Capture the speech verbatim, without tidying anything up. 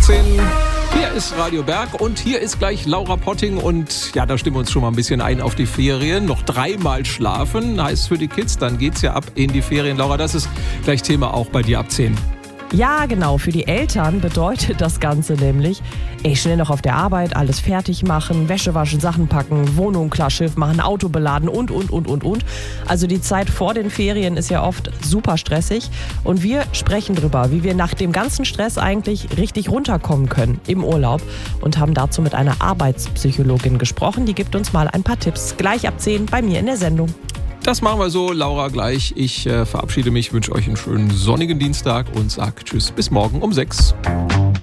achtzehn. Hier ist Radio Berg und hier ist gleich Laura Potting und ja, da stimmen wir uns schon mal ein bisschen ein auf die Ferien. Noch dreimal schlafen heißt für die Kids, dann geht's ja ab in die Ferien. Laura, das ist gleich Thema auch bei dir ab zehn. Ja, genau. Für die Eltern bedeutet das Ganze nämlich, ey, schnell noch auf der Arbeit, alles fertig machen, Wäsche waschen, Sachen packen, Wohnung klar, Schiff machen, Auto beladen und, und, und, und, und. Also die Zeit vor den Ferien ist ja oft super stressig und wir sprechen drüber, wie wir nach dem ganzen Stress eigentlich richtig runterkommen können im Urlaub und haben dazu mit einer Arbeitspsychologin gesprochen. Die gibt uns mal ein paar Tipps. Gleich ab zehn bei mir in der Sendung. Das machen wir so, Laura, gleich. Ich äh, verabschiede mich, wünsche euch einen schönen sonnigen Dienstag und sage Tschüss, bis morgen um sechs.